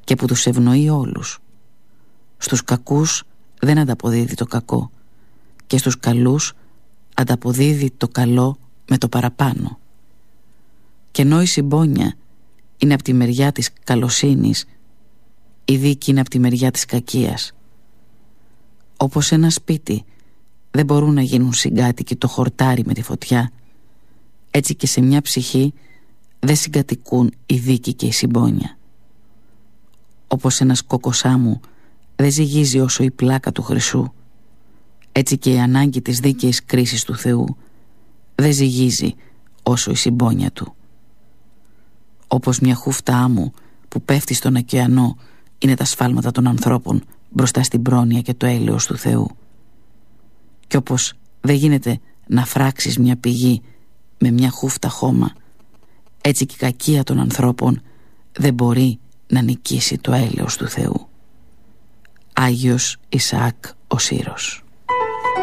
και που τους ευνοεί όλους. Στους κακούς δεν ανταποδίδει το κακό και στους καλούς ανταποδίδει το καλό με το παραπάνω. Και ενώ η συμπόνια είναι από τη μεριά της καλοσύνης, η δίκη είναι από τη μεριά της κακίας. Όπως ένα σπίτι δεν μπορούν να γίνουν συγκάτοικοι το χορτάρι με τη φωτιά, έτσι και σε μια ψυχή δεν συγκατοικούν η δίκη και η συμπόνια. Όπως ένας κοκοσάμου δεν ζυγίζει όσο η πλάκα του χρυσού, έτσι και η ανάγκη της δίκαιης κρίσης του Θεού δεν ζυγίζει όσο η συμπόνια του. Όπως μια χούφτα άμμου που πέφτει στον ωκεανό είναι τα σφάλματα των ανθρώπων μπροστά στην πρόνοια και το έλεος του Θεού. Και όπως δεν γίνεται να φράξεις μια πηγή με μια χούφτα χώμα, έτσι και η κακία των ανθρώπων δεν μπορεί να νικήσει το έλεος του Θεού. Άγιος Ισαάκ ο Σύρος.